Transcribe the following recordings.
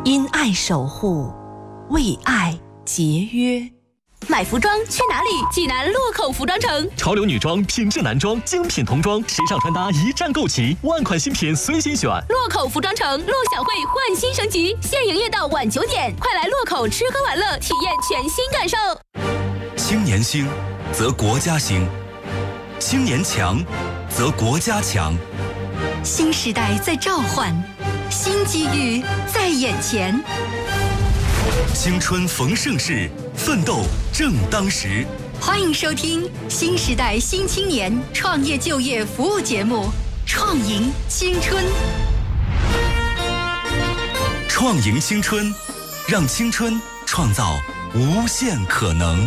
因爱守护，为爱节约。 买服装去哪里？济南洛口服装城， 潮流女装、品质男装、精品童装，时尚穿搭一站购齐，万款新品随心选。 洛口服装城，陆小慧焕新升级，现营业到晚9点，快来洛口吃喝玩乐，体验全新感受。 青年兴，则国家兴；青年强，则国家强。 新时代在召唤，新机遇在眼前。 青春逢盛世，奋斗正当时。 欢迎收听新时代新青年创业就业服务节目《创迎青春》。 创迎青春，让青春创造无限可能。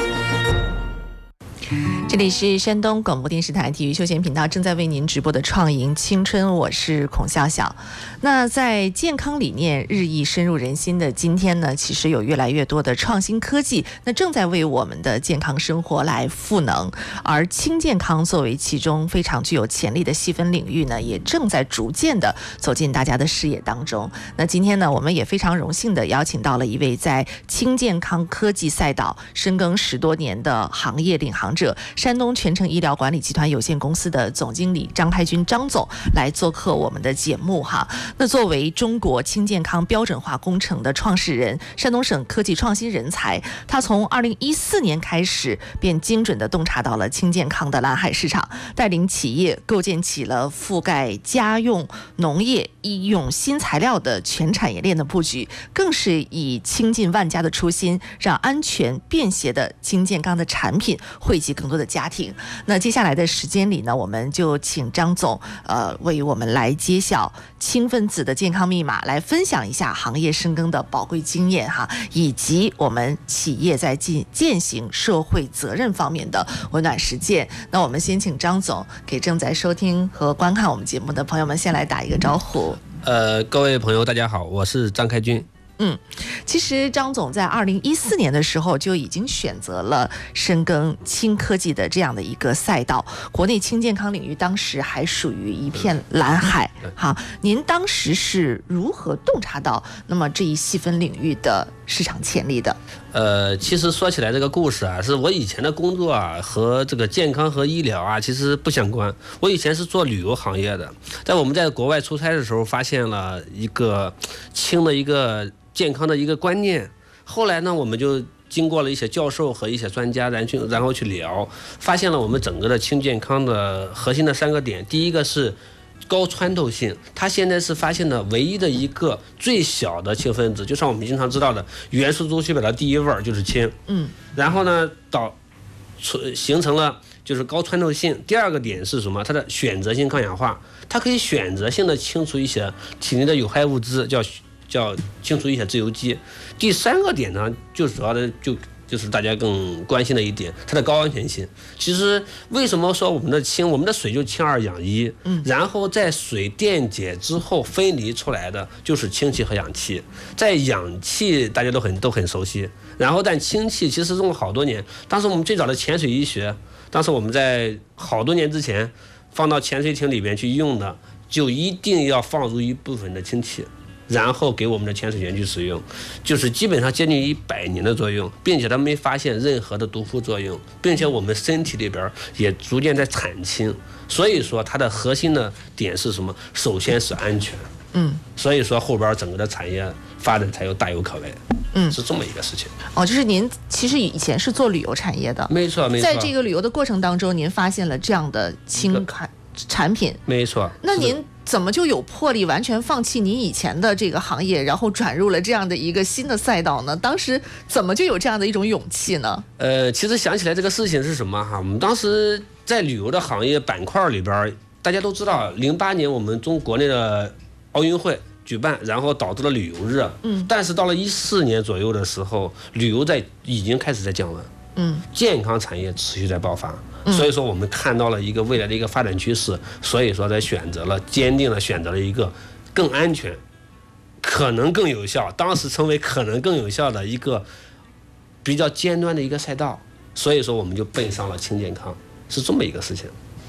这里是山东广播电视台体育休闲频道正在为您直播的创迎青春，我是孔笑笑。那在健康理念日益深入人心的今天呢，其实有越来越多的创新科技那正在为我们的健康生活来赋能，而轻健康作为其中非常具有潜力的细分领域呢，也正在逐渐的走进大家的视野当中。那今天呢，我们也非常荣幸的邀请到了一位在轻健康科技赛道深耕10多年的行业领航者，山东全程医疗管理集团有限公司的总经理张开军张总来做客我们的节目哈。那作为中国轻健康标准化工程的创始人，山东省科技创新人才，他从2014年开始便精准地洞察到了轻健康的蓝海市场，带领企业构建起了覆盖家用、农业、医用新材料的全产业链的布局，更是以倾尽万家的初心，让安全便携的轻健康的产品惠及更多的家庭。那接下来的时间里呢，我们就请张总为我们来揭晓轻分子的健康密码，来分享一下行业深耕的宝贵经验哈，以及我们企业在践行社会责任方面的温暖实践。那我们先请张总给正在收听和观看我们节目的朋友们先来打一个招呼。 各位朋友大家好，我是张开军。 其实张总在2014年的时候就已经选择了深耕轻科技的这样的一个赛道，国内轻健康领域当时还属于一片蓝海。好，您当时是如何洞察到那么这一细分领域的市场潜力的？ 其实说起来这个故事啊，是我以前的工作啊和这个健康和医疗啊其实不相关。我以前是做旅游行业的，在我们在国外出差的时候发现了一个轻的一个健康的一个观念，后来呢，我们就经过了一些教授和一些专家，然后去聊，发现了我们整个的轻健康的核心的3个点。第一个是高穿透性，它现在是发现的唯一的一个最小的氢分子，就像我们经常知道的元素周期表的第一位就是氢。然后呢，形成了就是高穿透性。第二个点是什么？它的选择性抗氧化，它可以选择性的清除一些体内的有害物质，叫清除一些自由基。第3个点呢，就主要的就是大家更关心的一点，它的高安全性。其实为什么说我们的水就氢2氧1，然后在水电解之后分离出来的就是氢气和氧气。在氧气大家都很熟悉，然后但氢气其实用了好多年。当时我们最早的潜水医学，当时我们在好多年之前放到潜水艇里边去用的，就一定要放入一部分的氢气，然后给我们的潜水员去使用，就是基本上接近100年的作用，并且它没发现任何的毒副作用，并且我们身体里边也逐渐在产氢。所以说它的核心的点是什么？首先是安全。所以说后边整个的产业发展才大有可为。是这么一个事情。 就是您其实以前是做旅游产业的。 没错。 在这个旅游的过程当中，您发现了这样的轻产品。 没错。 那您怎么就有魄力完全放弃您以前的这个行业，然后转入了这样的一个新的赛道呢？当时怎么就有这样的一种勇气呢？ 其实想起来这个事情是什么哈？我们当时在旅游的行业板块里边，大家都知道，08年我们国内的奥运会举办，然后导致了旅游热。但是到了14年左右的时候，旅游已经开始在降温。健康产业持续在爆发。所以说我们看到了一个未来的一个发展趋势，所以说坚定了选择了一个更安全、可能更有效，当时称为可能更有效的一个比较尖端的一个赛道。所以说我们就奔上了轻健康，是这么一个事情。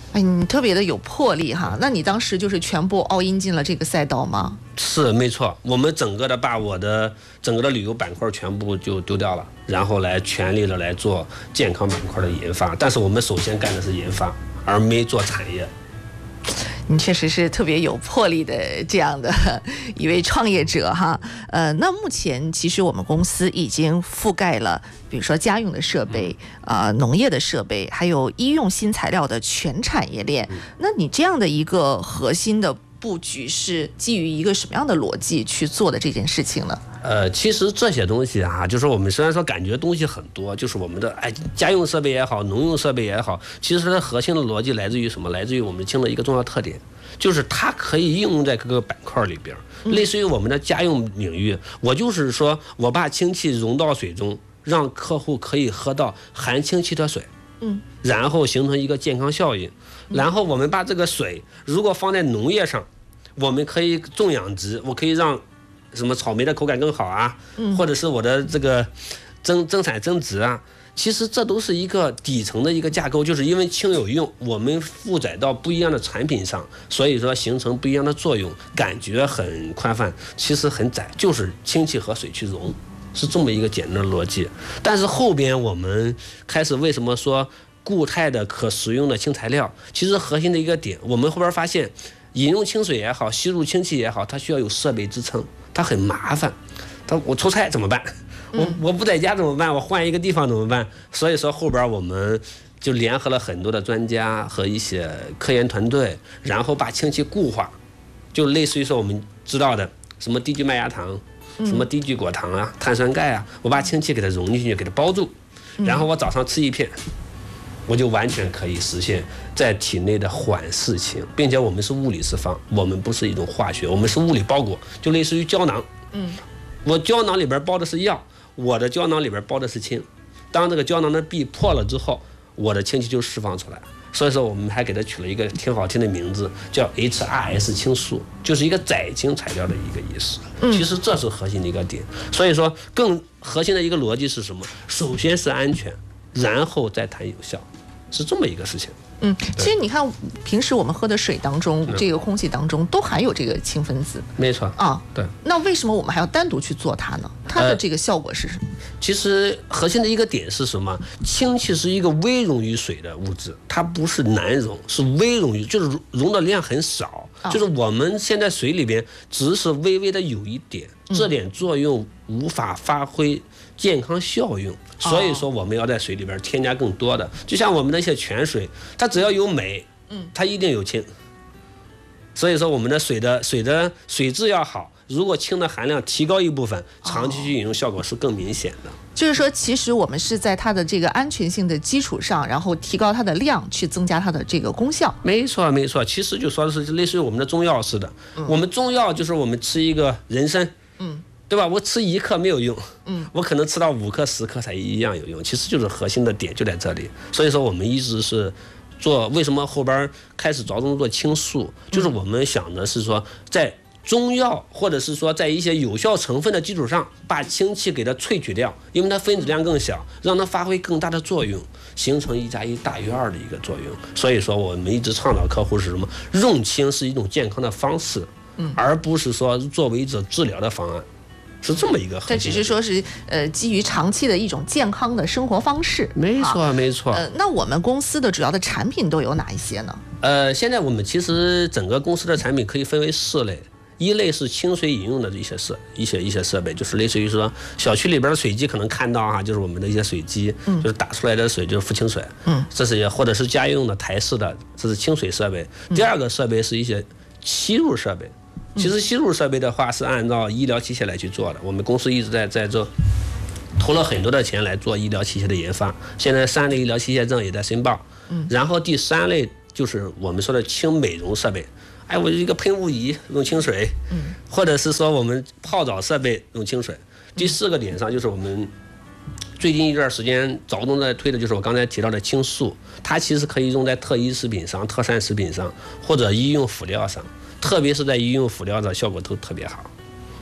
哎，你特别的有魄力哈。那你当时就是全部all in进了这个赛道吗？ 是没错，我们整个的把我的整个的旅游板块全部就丢掉了，然后来全力的来做健康板块的研发。但是我们首先干的是研发，而没做产业。 你确实是特别有魄力的这样的一位创业者哈。那目前其实我们公司已经覆盖了，比如说家用的设备、农业的设备，还有医用新材料的全产业链。那你这样的一个核心的布局是基于一个什么样的逻辑去做的这件事情呢？ 其实这些东西啊，就是我们虽然说感觉东西很多，就是我们的家用设备也好，农用设备也好，其实它的核心的逻辑来自于什么？来自于我们清的一个重要特点，就是它可以应用在各个板块里边。类似于我们的家用领域，我就是说我把氢气融到水中，让客户可以喝到含氢气的水，然后形成一个健康效应。然后我们把这个水如果放在农业上，我们可以种养殖，我可以让什么草莓的口感更好啊，或者是我的这个增产增值啊，其实这都是一个底层的一个架构，就是因为氢有用，我们负载到不一样的产品上，所以说形成不一样的作用，感觉很宽泛，其实很窄，就是氢气和水去溶，是这么一个简单的逻辑。但是后边我们开始为什么说固态的可食用的氢材料，其实核心的一个点，我们后边发现饮用清水也好，吸入氢气也好，它需要有设备支撑，它很麻烦。我出差怎么办？我不在家怎么办？我换一个地方怎么办？所以说后边我们就联合了很多的专家和一些科研团队，然后把氢气固化，就类似于说我们知道的什么低聚麦芽糖、什么低聚果糖啊、碳酸钙啊，我把氢气给它融进去，给它包住，然后我早上吃一片，我就完全可以实现在体内的缓释氢，并且我们是物理释放，我们不是一种化学，我们是物理包裹，就类似于胶囊。我胶囊里边包的是药，我的胶囊里边包的是氢。当这个胶囊的壁破了之后，我的氢气就释放出来。所以说我们还给它取了一个挺好听的名字，叫 HRS 氢素，就是一个载氢材料的一个意思。其实这是核心的一个点。所以说更核心的一个逻辑是什么？首先是安全，然后再谈有效，是这么一个事情。 其实你看，平时我们喝的水当中，这个空气当中都含有这个氢分子。 没错啊，对。 那为什么我们还要单独去做它呢？它的这个效果是什么？ 其实核心的一个点是什么？氢气是一个微溶于水的物质，它不是难溶，是微溶于，就是溶的量很少。就是我们现在水里边只是微微的有一点，这点作用无法发挥健康效用。所以说我们要在水里边添加更多的，就像我们的一些泉水，它只要有镁，它一定有氢。所以说我们的水的水质要好，如果氢的含量提高一部分，长期去饮用效果是更明显的。 就是说，其实我们是在它的这个安全性的基础上，然后提高它的量，去增加它的这个功效。 没错没错，其实就说的是类似于我们的中药似的，我们中药就是我们吃一个人参，对吧？我吃1克没有用，我可能吃到5克、10克才一样有用。其实就是核心的点就在这里。所以说我们一直是做，为什么后边开始着重做氢素，就是我们想的是说，在中药或者是说在一些有效成分的基础上，把氢气给它萃取掉，因为它分子量更小，让它发挥更大的作用，形成1+1大于2的一个作用。所以说我们一直倡导客户是什么？用氢是一种健康的方式，而不是说作为一种治疗的方案。是这么一个核心， 这只是说是基于长期的一种健康的生活方式。 没错没错。 那我们公司的主要的产品都有哪一些呢？ 现在我们其实整个公司的产品可以分为4类，一类是清水饮用的一些设备，就是类似于说小区里边的水机可能看到啊，就是我们的一些水机，就是打出来的水就是浮清水，这是或者是家用的台式的，这是清水设备。第二个设备是一些吸入设备。其实吸入设备的话是按照医疗器械来去做的，我们公司一直在这投了很多的钱来做医疗器械的研发，现在3类医疗器械证也在申报。然后第3类就是我们说的氢美容设备，我一个喷雾仪用清水，或者是说我们泡澡设备用清水。第4个点上就是我们最近一段时间着重在推的就是我刚才提到的氢素，它其实可以用在特医食品上、特膳食品上或者医用辅料上，特别是在医用辅料上效果都特别好。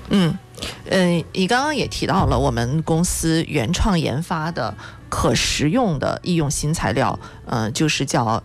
你刚刚也提到了我们公司原创研发的可食用的医用新材料，就是叫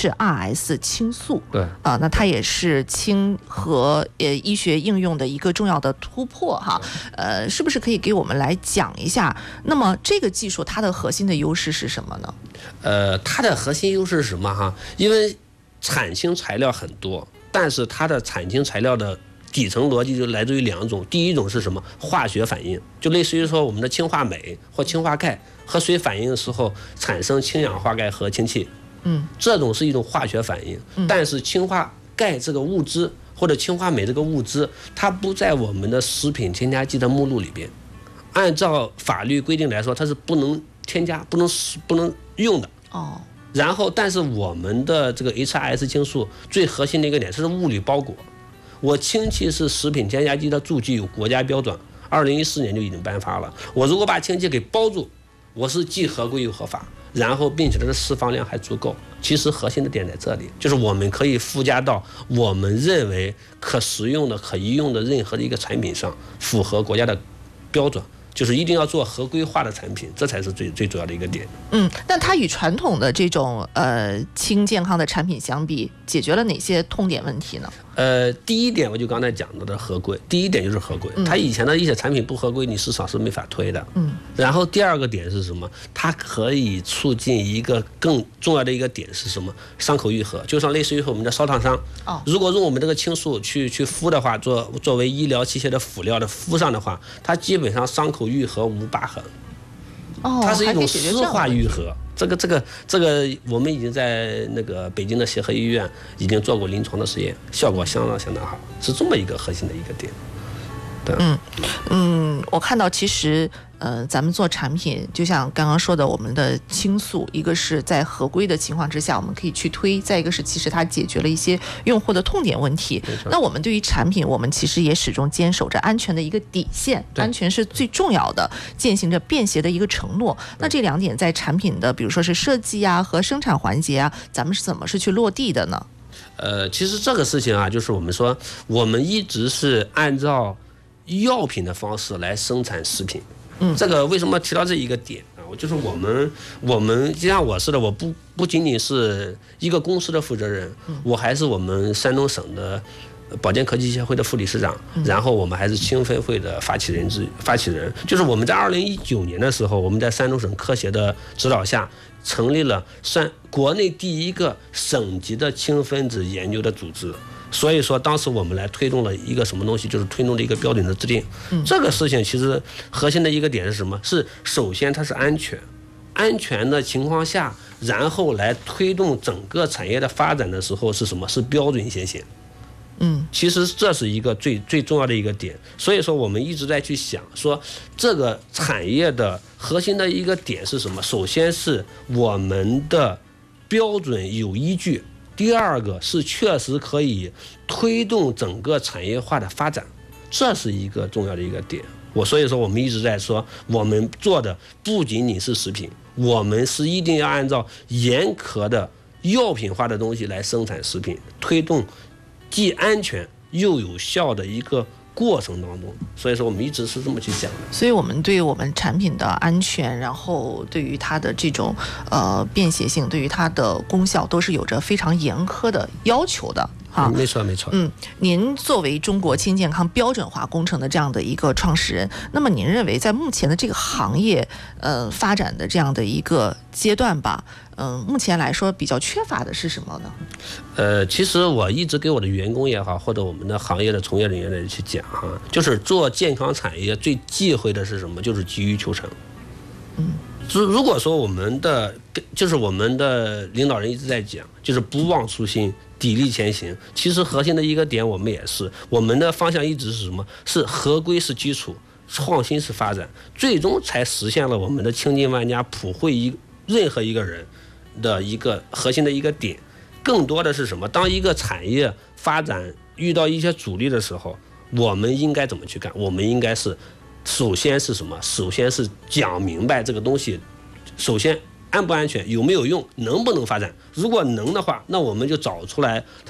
HRS 青素。 对那它也是氢和医学应用的一个重要的突破哈。是不是可以给我们来讲一下？那么这个技术它的核心的优势是什么呢？ 它的核心优势是什么哈？因为产氢材料很多，但是它的产氢材料的底层逻辑就来自于2种，第一种是什么？化学反应，就类似于说我们的氢化镁或氢化钙和水反应的时候产生氢氧化钙和氢气，这种是一种化学反应。但是氢化钙这个物质或者氢化镁这个物质，它不在我们的食品添加剂的目录里边，按照法律规定来说，它是不能添加、不能用的。然后，但是我们的这个 HRS 青素最核心的一个点是物理包裹。我氢气是食品添加剂的注记有国家标准，2014年就已经颁发了。我如果把氢气给包住，我是既合规又合法，然后并且它的释放量还足够。其实核心的点在这里，就是我们可以附加到我们认为可食用的、可医用的任何的一个产品上，符合国家的标准。就是一定要做合规化的产品，这才是最主要的一个点。 但它与传统的这种轻健康的产品相比，解决了哪些痛点问题呢？ 第一点我就刚才讲到的合规，第一点就是合规。它以前的一些产品不合规，你市场是没法推的。然后第二个点是什么？它可以促进一个更重要的一个点是什么？伤口愈合，就像类似于我们的烧烫伤。如果用我们这个青素去敷的话，作为医疗器械的辅料的敷上的话，它基本上伤口愈合无疤痕。它是一种湿化愈合。这个我们已经在那个北京的协和医院已经做过临床的实验，效果相当好，是这么一个核心的一个点。对。 我看到其实咱们做产品，就像刚刚说的，我们的青素，一个是在合规的情况之下我们可以去推，再一个是其实它解决了一些用户的痛点问题。那我们对于产品，我们其实也始终坚守着安全的一个底线，安全是最重要的，践行着便携的一个承诺。那这2点在产品的比如说是设计啊和生产环节啊，咱们是怎么是去落地的呢？ 其实这个事情啊，就是我们说我们一直是按照药品的方式来生产食品。这个为什么提到这一个点啊？就是我们就像我似的，我不仅仅是一个公司的负责人，我还是我们山东省的保健科技协会的副理事长，然后我们还是青分会的发起人。就是我们在2019年的时候，我们在山东省科协的指导下，成立了国内第一个省级的氢分子研究的组织。所以说当时我们来推动了一个什么东西，就是推动了一个标准的制定。这个事情其实核心的一个点是什么？是首先它是安全的情况下，然后来推动整个产业的发展的时候是什么？是标准先行。其实这是一个最重要的一个点。所以说我们一直在去想说，这个产业的核心的一个点是什么？首先是我们的标准有依据，第二个是确实可以推动整个产业化的发展，这是一个重要的一个点。所以说我们一直在说，我们做的不仅仅是食品，我们是一定要按照严苛的药品化的东西来生产食品，推动既安全又有效的一个过程当中。所以说我们一直是这么去讲的。 所以我们对于我们产品的安全，然后对于它的这种便携性，对于它的功效，都是有着非常严苛的要求的。 没错。 您作为中国轻健康标准化工程的这样的一个创始人，那么您认为在目前的这个行业发展的这样的一个阶段吧，目前来说比较缺乏的是什么呢？ 其实我一直给我的员工也好，或者我们的行业的从业人员来去讲哈，就是做健康产业最忌讳的是什么？就是急于求成。如果说我们的领导人一直在讲，就是不忘初心，砥砺前行。其实核心的一个点，我们也是，我们的方向一直是什么？是合规是基础，创新是发展，最终才实现了我们的轻近万家普惠任何一个人的一个核心的一个点。更多的是什么？当一个产业发展遇到一些阻力的时候，我们应该怎么去干？我们应该是首先是什么？首先是讲明白这个东西，首先安不安全，有没有用，能不能发展。如果能的话，那我们就找出来它的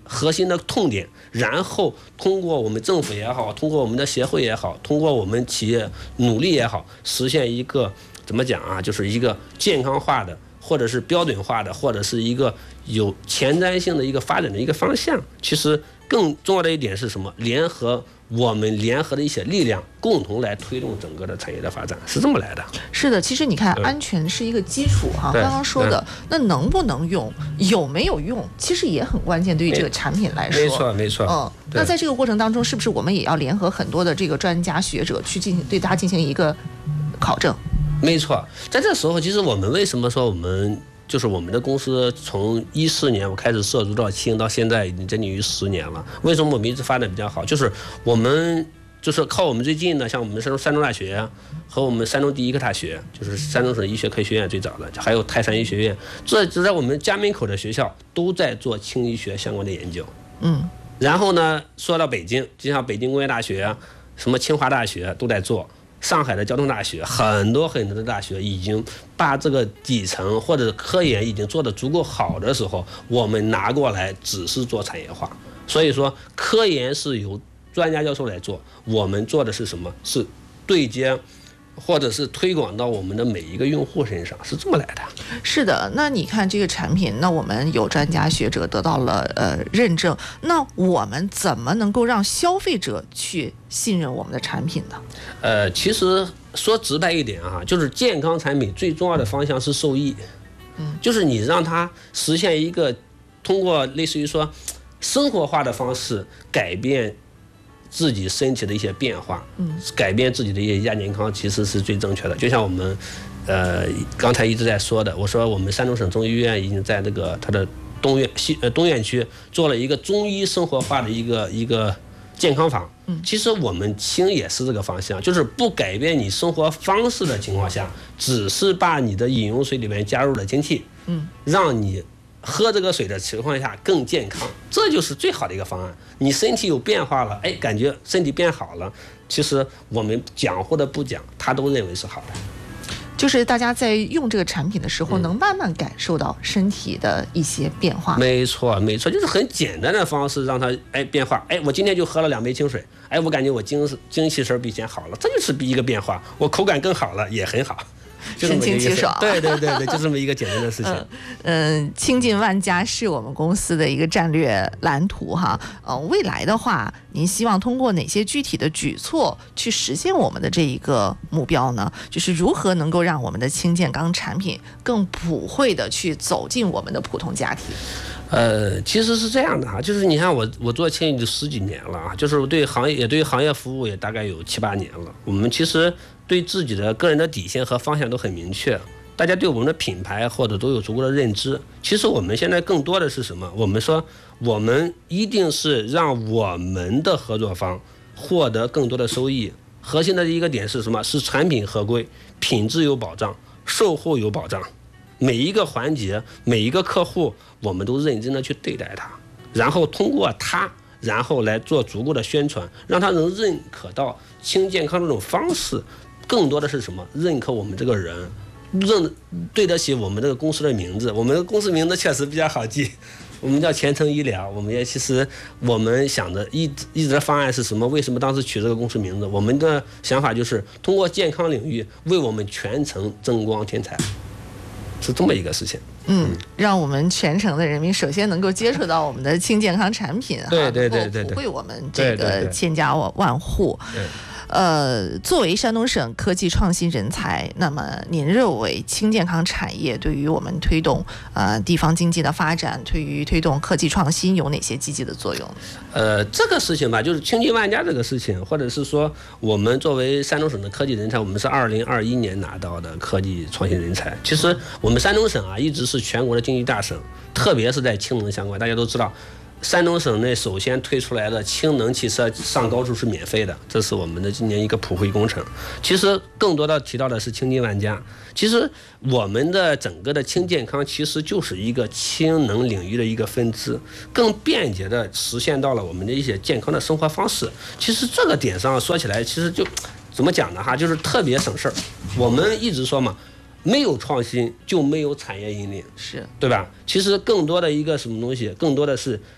核心的痛点，然后通过我们政府也好，通过我们的协会也好，通过我们企业努力也好，实现一个怎么讲啊，就是一个健康化的，或者是标准化的，或者是一个有前瞻性的一个发展的一个方向。其实更重要的一点是什么？我们联合的一些力量，共同来推动整个的产业的发展，是这么来的。 是的，其实你看，安全是一个基础哈。刚刚说的，那能不能用，有没有用，其实也很关键，对于这个产品来说。 没错，没错。 那在这个过程当中，是不是我们也要联合很多的这个专家学者去对它进行一个考证？ 没错，在这时候，其实我们为什么说我们的公司从14年我开始涉足到氢，到现在已经将近于10年了。为什么我们一直发展比较好？就是我们靠我们最近的，像我们山东大学和我们山东第一个大学，就是山东省医学科学院最早的，还有泰山医学院，这在我们家门口的学校都在做氢医学相关的研究。然后呢，说到北京，就像北京工业大学、什么清华大学都在做。上海的交通大学，很多的大学已经把这个底层或者科研已经做得足够好的时候，我们拿过来只是做产业化。所以说，科研是由专家教授来做，我们做的是什么？是对接或者是推广到我们的每一个用户身上，是这么来的。 是的，那你看这个产品，那我们有专家学者得到了认证，那我们怎么能够让消费者去信任我们的产品呢？ 其实说直白一点啊，就是健康产品最重要的方向是受益，就是你让它实现一个通过类似于说生活化的方式改变自己身体的一些变化，改变自己的一些亚健康，其实是最正确的。就像我们刚才一直在说的，我说我们山东省中医院已经在这个它的东院区做了一个中医生活化的一个健康房。其实我们氢也是这个方向，就是不改变你生活方式的情况下，只是把你的饮用水里面加入了氢气，让你喝这个水的情况下更健康，这就是最好的一个方案。你身体有变化了，感觉身体变好了，其实我们讲或者不讲，他都认为是好的。 就是大家在用这个产品的时候，能慢慢感受到身体的一些变化。 没错，没错，就是很简单的方式让它变化。我今天就喝了2杯清水，我感觉我精气神比以前好了，这就是一个变化。我口感更好了，也很好。 神清气爽， 对，就这么一个简单的事情。 倾尽万家是我们公司的一个战略蓝图哈。未来的话，您希望通过哪些具体的举措去实现我们的这一个目标呢？就是如何能够让我们的氢健康产品更普惠的去走进我们的普通家庭？ 其实是这样的哈，就是你看我做氢已经10几年了啊，就是对行业服务也大概有7、8年了。我们其实对自己的个人的底线和方向都很明确，大家对我们的品牌或者都有足够的认知。其实我们现在更多的是什么？我们说我们一定是让我们的合作方获得更多的收益。核心的一个点是什么？是产品合规，品质有保障，售后有保障。每一个环节，每一个客户，我们都认真的去对待它，然后通过它，然后来做足够的宣传，让他能认可到氢健康这种方式。更多的是什么？认可我们这个人，对得起我们这个公司的名字。我们的公司名字确实比较好记，我们叫前程医疗。我们也其实我们想的一直的方案是什么？为什么当时取这个公司名字？我们的想法就是通过健康领域为我们全程增光添彩。是这么一个事情， 让我们全城的人民首先能够接触到我们的氢健康产品， 对， 普惠我们这个千家万户。作为山东省科技创新人才，那么您认为氢健康产业对于我们推动地方经济的发展，对于推动科技创新有哪些积极的作用？ 这个事情吧，就是倾尽万家这个事情，或者是说我们作为山东省的科技人才，我们是2021年拿到的科技创新人才。其实我们山东省啊，一直是全国的经济大省，特别是在氢能相关，大家都知道。山东省内首先推出来的氢能汽车上高速是免费的，这是我们的今年一个普惠工程。其实更多的提到的是倾尽万家。其实我们的整个的氢健康其实就是一个氢能领域的一个分支，更便捷的实现到了我们的一些健康的生活方式。其实这个点上说起来，其实就怎么讲呢哈，就是特别省事儿。我们一直说嘛，没有创新就没有产业引领， 是对吧？其实更多的一个什么东西，更多的是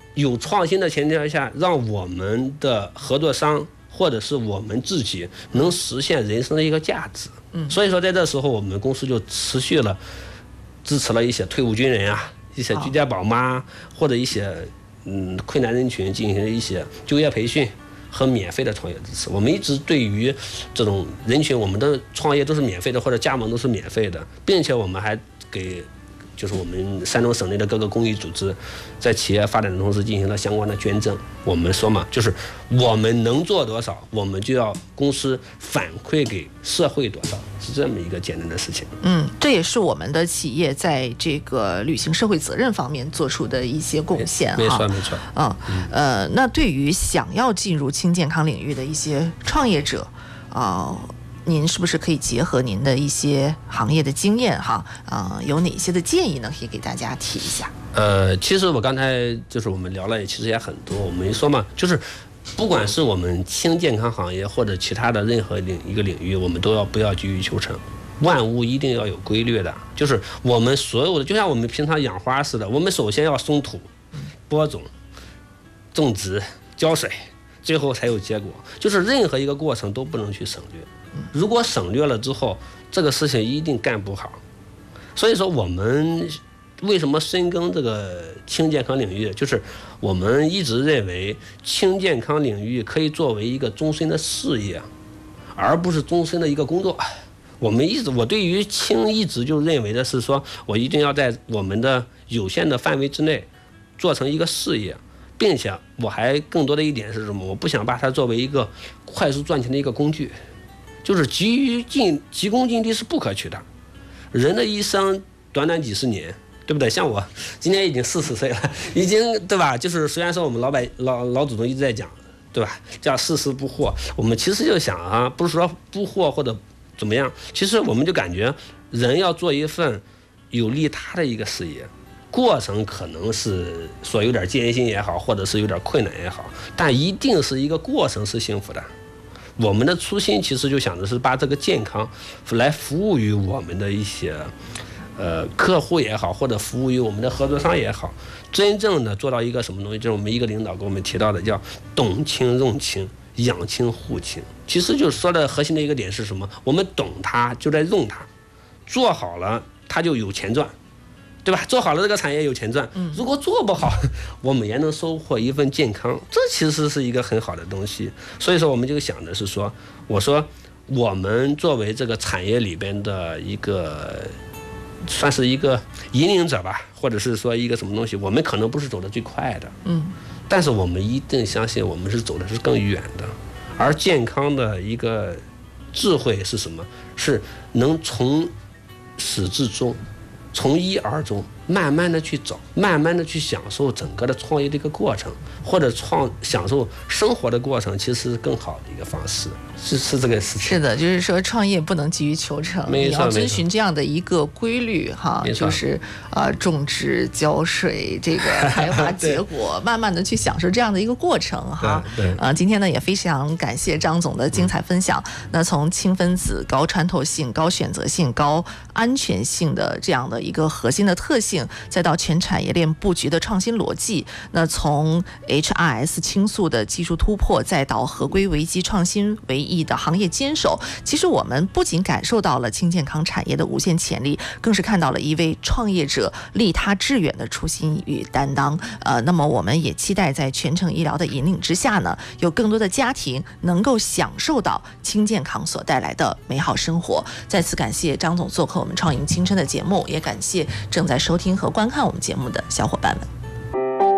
有创新的前提下，让我们的合作商或者是我们自己能实现人生的一个价值。所以说在这时候，我们公司就持续了支持了一些退伍军人啊，一些居家宝妈，或者一些困难人群进行一些就业培训和免费的创业支持。我们一直对于这种人群，我们的创业都是免费的，或者加盟都是免费的，并且我们还给就是我们山东省内的各个公益组织，在企业发展的同时进行了相关的捐赠。我们说嘛，就是我们能做多少，我们就要公司反馈给社会多少，是这么一个简单的事情。 这也是我们的企业在这个履行社会责任方面做出的一些贡献。 没错没错。 那对于想要进入轻健康领域的一些创业者您是不是可以结合您的一些行业的经验有哪些的建议呢？可以给大家提一下。 其实我刚才就是我们聊了，其实也很多。我们说嘛，就是不管是我们轻健康行业或者其他的任何一个领域，我们都不要急于求成，万物一定要有规律的。就是我们所有的，就像我们平常养花似的，我们首先要松土、播种、种植、浇水，最后才有结果。就是任何一个过程都不能去省略。如果省略了之后，这个事情一定干不好。所以说我们为什么深耕这个轻健康领域，就是我们一直认为轻健康领域可以作为一个终身的事业，而不是终身的一个工作。我对于轻一直就认为的是说，我一定要在我们的有限的范围之内做成一个事业，并且我还更多的一点是什么？我不想把它作为一个快速赚钱的一个工具。就是急功近利是不可取的。人的一生短短几十年，对不对？像我今年已经40岁了，已经对吧？就是虽然说我们老祖宗一直在讲，对吧？叫世事不惑，我们其实就想不是说不惑或者怎么样，其实我们就感觉人要做一份有利他的一个事业，过程可能是说有点艰辛也好，或者是有点困难也好，但一定是一个过程是幸福的。我们的初心其实就想的是把这个健康来服务于我们的一些客户也好，或者服务于我们的合作商也好，真正的做到一个什么东西，就是我们一个领导给我们提到的叫懂轻用轻，养轻护轻。其实就是说的核心的一个点是什么？我们懂它就在用它，做好了它就有钱赚，对吧？做好了这个产业有钱赚，如果做不好，我们也能收获一份健康，这其实是一个很好的东西。所以说我们就想的是说，我说我们作为这个产业里边的一个算是一个引领者吧，或者是说一个什么东西，我们可能不是走得最快的，但是我们一定相信我们是走的是更远的。而健康的一个智慧是什么？是能从始至终，从一而终，慢慢的去走，慢慢的去享受整个的创业的一个过程，或者享受生活的过程，其实是更好的一个方式，是这个事情。 是的，就是说创业不能急于求成，你要遵循这样的一个规律就是种植、浇水，这个开花结果，慢慢的去享受这样的一个过程今天呢也非常感谢张总的精彩分享。那从轻分子、高穿透性、高选择性、高安全性的这样的一个核心的特性，再到全产业链布局的创新逻辑，那从 HRS 倾诉的技术突破，再到合规危机创新为役的行业坚守，其实我们不仅感受到了轻健康产业的无限潜力，更是看到了一位创业者利他致远的初心与担当。那么我们也期待在全程医疗的引领之下呢，有更多的家庭能够享受到轻健康所带来的美好生活。再次感谢张总做客我们创赢青春的节目，也感谢正在收听和观看我们节目的小伙伴们。